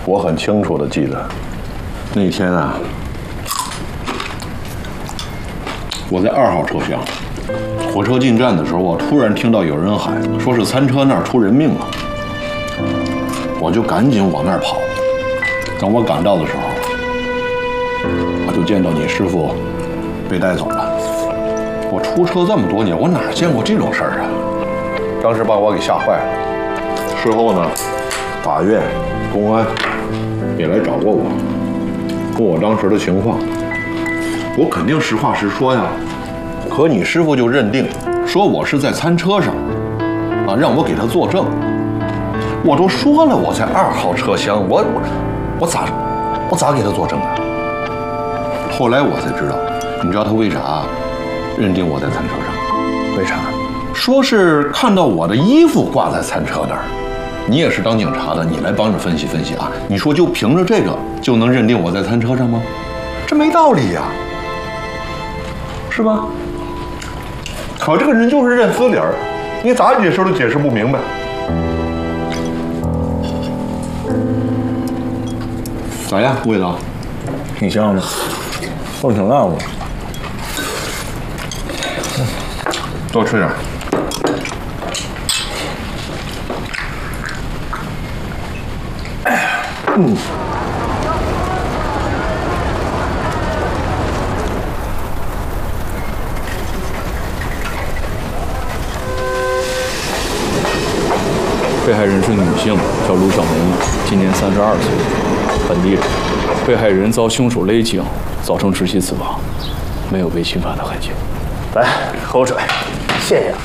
我很清楚的记得，那天啊，我在2号车厢，火车进站的时候，我突然听到有人喊，说是餐车那儿出人命了，我就赶紧往那儿跑。等我赶到的时候，我就见到你师傅被带走了。我出车这么多年，我哪见过这种事儿啊？当时把我给吓坏了。事后呢，法院、公安也来找过我，问我当时的情况。我肯定实话实说呀。可你师傅就认定说我是在餐车上，啊，让我给他作证。我都说了我在2号车厢，我咋给他作证啊？后来我才知道，你知道他为啥认定我在餐车上？ 为啥？ 说是看到我的衣服挂在餐车那儿。你也是当警察的，你来帮着分析分析啊！你说就凭着这个就能认定我在餐车上吗？这没道理呀，是吧？可这个人就是认死理儿，你咋解释都解释不明白。咋样，味道？ 挺香的，都挺辣乎。 多吃点。 被害人是女性，叫卢小梅，今年32岁，本地人。被害人遭凶手勒颈，造成窒息死亡，没有被侵犯的痕迹。 来，喝口水，谢谢。